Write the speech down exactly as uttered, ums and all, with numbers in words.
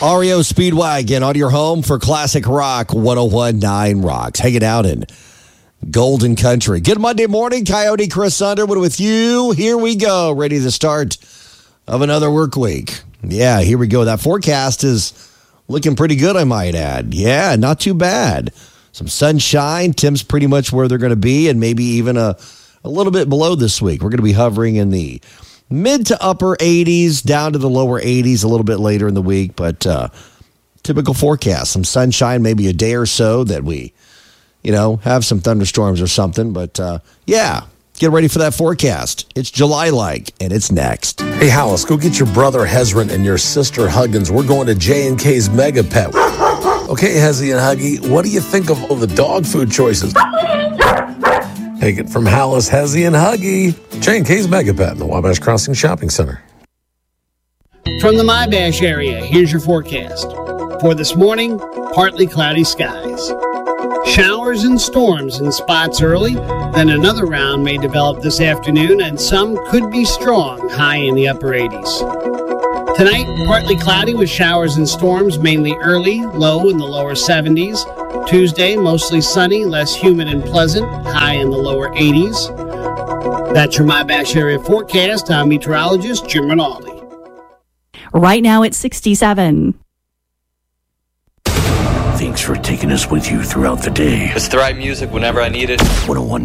R E O Speedwagon on your home for classic rock. one oh one point nine Rocks. Hanging out in Golden Country. Good Monday morning. Coyote Chris Underwood with you. Here we go. Ready to start of another work week. Yeah, here we go. That forecast is looking pretty good, I might add. Yeah, not too bad. Some sunshine. Tim's pretty much where they're going to be, and maybe even a, a little bit below this week. We're going to be hovering in the mid to upper eighties, down to the lower eighties a little bit later in the week. But uh, typical forecast. Some sunshine, maybe a day or so that we, you know, have some thunderstorms or something. But, uh, yeah, get ready for that forecast. It's July-like, and it's next. Hey, Hollis, go get your brother Hezron and your sister Huggins. We're going to J and K's Mega Pet. Okay, Hezzy and Huggy, what do you think of all the dog food choices? Take it from Hollis, Hezzy, and Huggy. J and K's Mega Pet in the Wabash Crossing Shopping Center. From the Wabash area, here's your forecast. For this morning, partly cloudy skies. Showers and storms in spots early, then another round may develop this afternoon, and some could be strong, high in the upper eighties. Tonight, partly cloudy with showers and storms, mainly early, low in the lower seventies. Tuesday, mostly sunny, less humid and pleasant, high in the lower eighties. That's your Wabash area forecast. I'm meteorologist Jim Rinaldi. Right now it's sixty-seven. Thanks for taking us with you throughout the day. It's the right music whenever I need it. one oh one